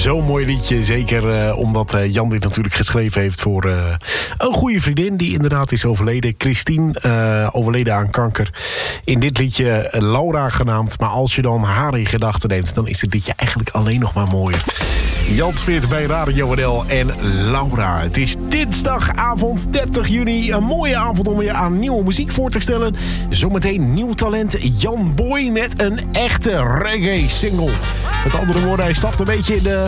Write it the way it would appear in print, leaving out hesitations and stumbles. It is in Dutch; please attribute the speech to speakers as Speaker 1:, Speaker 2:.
Speaker 1: Zo'n mooi liedje, zeker omdat Jan dit natuurlijk geschreven heeft voor een goede vriendin die inderdaad is overleden. Christine, overleden aan kanker. In dit liedje Laura genaamd, maar als je dan haar in gedachten neemt, dan is dit liedje eigenlijk alleen nog maar mooier. Jan Smit bij Radio NL en Laura. Het is dinsdagavond 30 juni. Een mooie avond om je aan nieuwe muziek voor te stellen. Zometeen nieuw talent Jan Boy met een echte reggae single. Met andere woorden, hij stapt een beetje in de